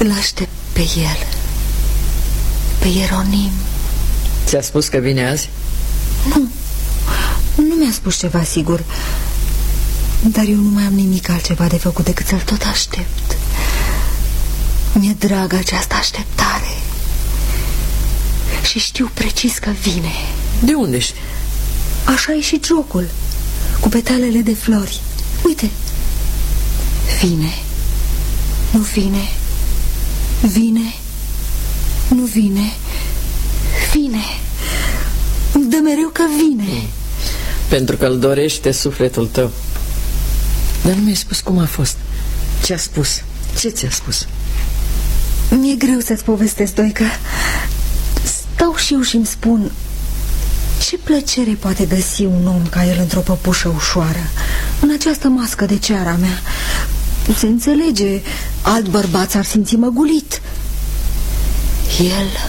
Îl aștept pe el, pe Ieronim. Ți-a spus că vine azi? Nu mi-a spus ceva sigur, dar eu nu mai am nimic altceva de făcut decât să-l tot aștept. Mi-e dragă această așteptare și știu precis că vine. De unde știi? Așa e și jocul, cu petalele de flori. Uite, vine, nu vine, vine, nu vine, vine. Îmi dă mereu că vine. Pentru că îl dorește sufletul tău. Dar nu mi-ai spus cum a fost. Ce a spus? Ce ți-a spus? Mi-e greu să-ți povestesc, Doica. Stau și eu și-mi spun, ce plăcere poate găsi un om ca el într-o păpușă ușoară, în această mască de ceara mea. Se înțelege, alt bărbat s-ar simți măgulit. El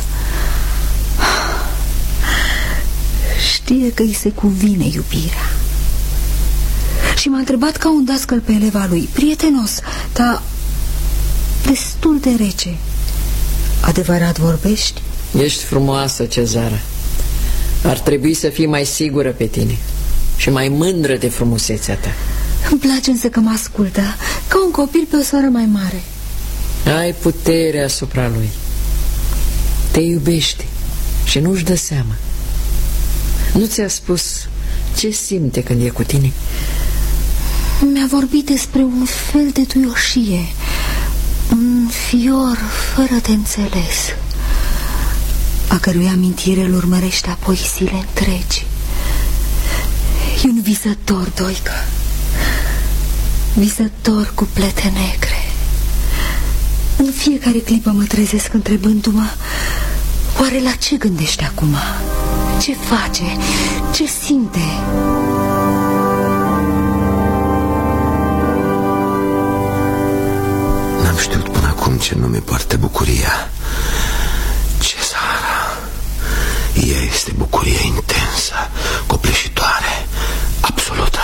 știe că îi se cuvine iubirea. Și m-a întrebat ca un dascăl pe eleva lui, prietenos, dar destul de rece. Adevărat vorbești? Ești frumoasă, Cezara. Ar trebui să fii mai sigură pe tine și mai mândră de frumusețea ta. Îmi place însă că mă ascultă, ca un copil pe o soră mai mare. Ai putere asupra lui. Te iubește și nu-și dă seama. Nu ți-a spus ce simte când e cu tine? Mi-a vorbit despre un fel de duioșie, un fior fără de înțeles, a cărui amintire îl urmărește apoi zile întregi. E un visător, Doica, visător cu plete negre. În fiecare clipă mă trezesc întrebându-mă, oare la ce gândește acum? Ce face? Ce simte? N-am știut până acum ce nume poartă bucuria. Cezara. Ea este bucuria intensă, copleșitoare, absolută.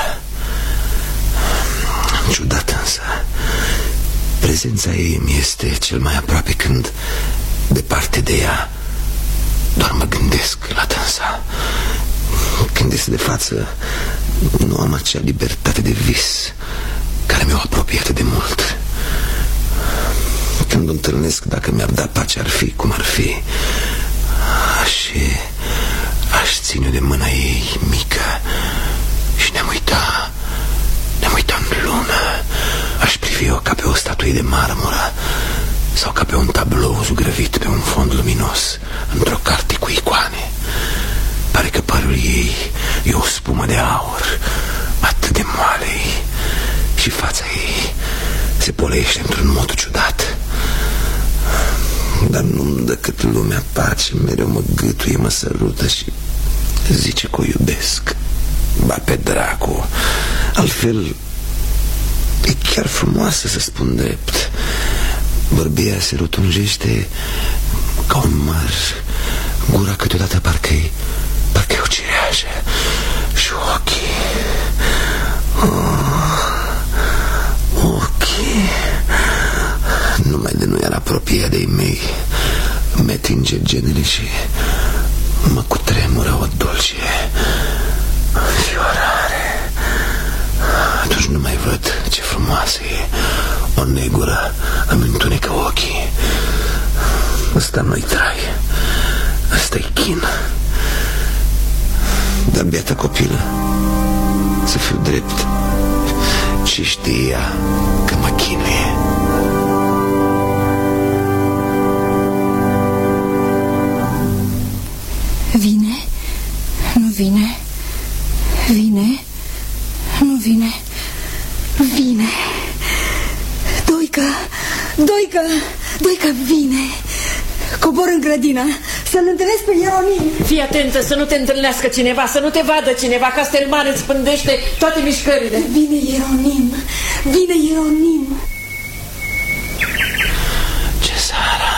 Ciudat însă, prezența ei mi este cel mai aproape când, departe de ea, doar mă gândesc la dânsa. Când este de față, nu am acea libertate de vis care mi-o apropiat de mult. Când o întâlnesc, dacă mi-ar da pace, ar fi cum ar fi. Aș ține de mâna ei mică și ne-am uitat în lună. Aș privi-o ca pe o statuie de marmură sau ca pe un tablou zugrăvit pe un fond luminos într-o carte cu icoane. Pare că părul ei e o spumă de aur, atât de moale, și fața ei se polește într-un mod ciudat. Dar nu-mi dă cât lumea pace, mereu mă gâtuie, mă sărută și zice că o iubesc. Ba pe dracu, altfel e chiar frumoasă, să spun drept. Bărbia se rotunjește ca un măr, gura câteodată parcă-i o cireașă și ochii, ochii numai de nu era apropia de-ai mei, mi-atinge genele și mă cutremură o dulce înfiorare. Atunci nu mai văd ce frumoasă e. O negură îmi întunecă ochii. Ăsta nu-i trai, ăsta-i chin. Dar biata copilă, să fiu drept, ce știa că mă chinuie. Vine? Nu vine? Vine? Nu vine? Vine! Doica! Doica! Doica vine! Cobor în grădină, să-l întâlnesc pe Ieronim. Fii atentă să nu te întâlnească cineva, să nu te vadă cineva, ca Stelman îți spândește toate mișcările. Vine Ieronim! Vine Ieronim! Cezara!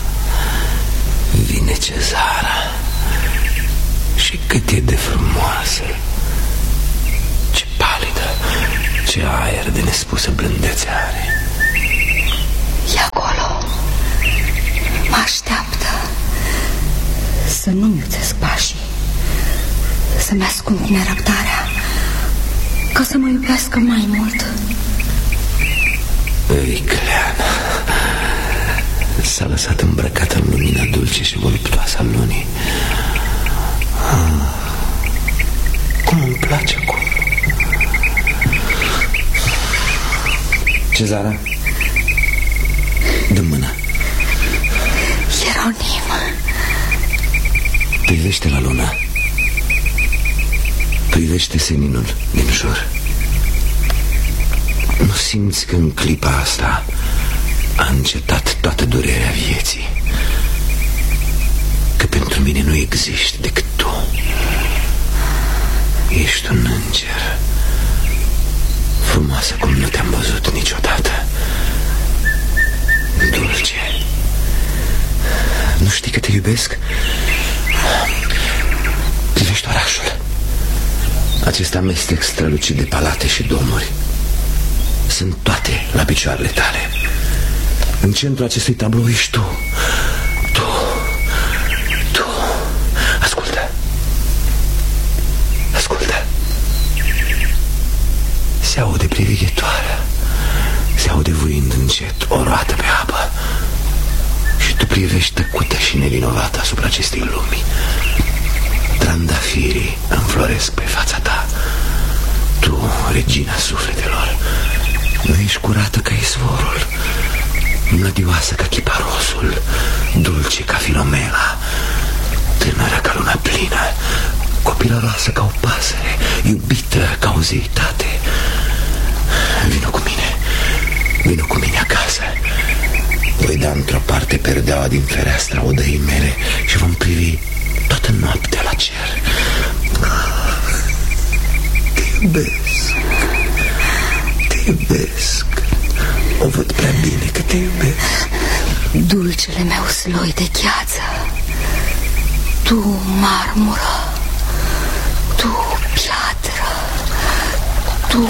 Vine Cezara! Și cât e de frumoasă! Ce palidă! Ce aer de nespusă blândețe are! E acolo! să nu-mi iuțesc pașii, să-mi ascund nerăbdarea, ca să mă iubească mai mult. Ei, Cleana, s-a lăsat îmbrăcată în lumina dulce și voluptoasă a lunii. Cum îmi place acum. Cezara, dă mâna. Ieronim, privește la lună. Privește seninul din jur. Nu simți că în clipa asta a încetat toată durerea vieții? Că pentru mine nu existi decât tu. Ești un înger, frumoasă cum nu te-am văzut niciodată. Dulce. Nu știi că te iubesc? Privești orașul, acest amestec strălucit de palate și domuri. Sunt toate la picioarele tale. În centrul acestui tablou ești tu. Tu. Ascultă. Se aude privighetoarea, se aude vuind încet o roată pe apă. Și tu privești tăcută și nevinovată asupra acestei lumi. Trandafirii înfloresc pe fața ta. Tu, regina sufletelor, nu ești curată ca izvorul, mlădioasă ca chiparosul, dulce ca Filomela, tânără ca luna plină, copilăroasă ca o pasăre, iubită ca o zeitate. Vino cu mine acasă. Voi da într-o parte perdeaua din fereastra odăii mele și vom privi toată noaptea la cer. Te iubesc. O văd prea bine că te iubesc. Dulcele meu sloi de gheață, tu marmură, tu piatră, tu.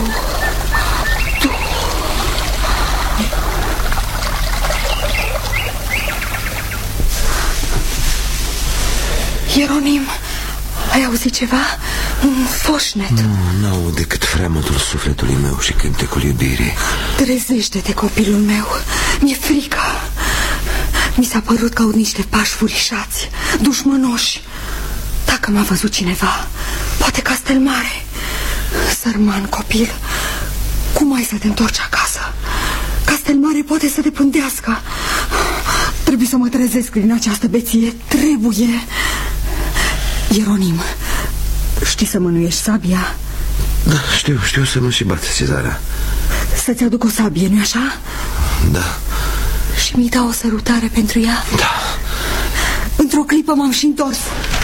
Ieronim, ai auzit ceva? Un foșnet? Nu aud decât freamătul sufletului meu și cântecul iubirii. Trezește-te, copilul meu. Mi-e frică. Mi s-a părut că aud niște pași furișați, dușmănoși. Dacă m-a văzut cineva, poate Castelmare. Sărman copil, cum ai să te întorci acasă? Castelmare poate să te pândească. Trebuie să mă trezesc din această beție. Trebuie. Ieronim, știi să mânuiești sabia? Da, știu să mă și bat, Cezara. Să-ți aduc o sabie, nu-i așa? Da. Și mi-i dau o sărutare pentru ea? Da. Într-o clipă m-am și întors.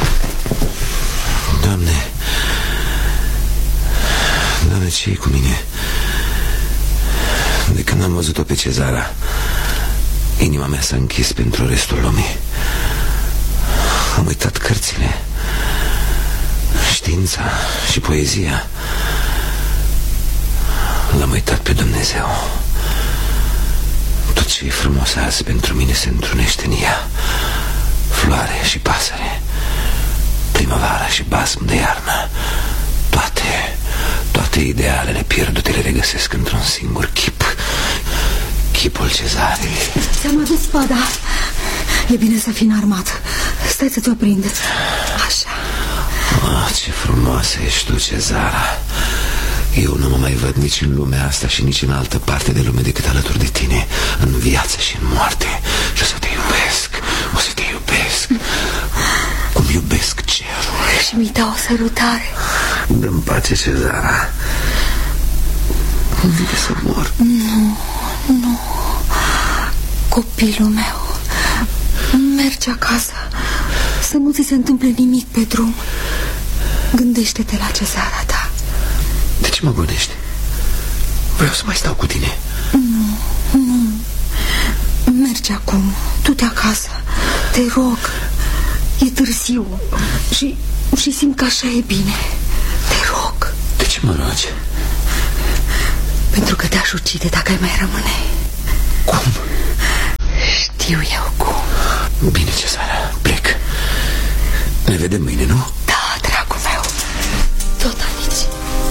Doamne, ce-i cu mine? De când am văzut-o pe Cezara, inima mea s-a închis pentru restul lumii. Am uitat cărțile, știința și poezia. L-am uitat pe Dumnezeu. Tot ce e frumos azi pentru mine se întrunește în ea. Floare și pasăre, primăvară și basm de iarnă. Toate idealele pierdute le regăsesc într-un singur chip. Chipul Cezarei. Ți-am adus spada. E bine să fii înarmat. Stai să ți-o prind. Așa. Ce frumoasă ești tu, Cezara. Eu nu mă mai văd nici în lumea asta și nici în altă parte de lume decât alături de tine, în viață și în moarte. Și o să te iubesc, cum iubesc cerul. Și mi-i dau o sărutare. Dă-mi pace, Cezara. Îmi vine să mor. Nu, copilul meu, mergi acasă. Să nu ți se întâmple nimic pe drum. Gândește-te la Cezara ta. De ce mă gândești? Vreau să mai stau cu tine. Nu. Mergi acum, du-te acasă. Te rog. E târziu și simt că așa e bine. Te rog. De ce mă rogi? Pentru că te-aș ucide dacă ai mai rămâne. Cum? Știu eu cum. Bine, Cezara, plec. Ne vedem mâine, nu?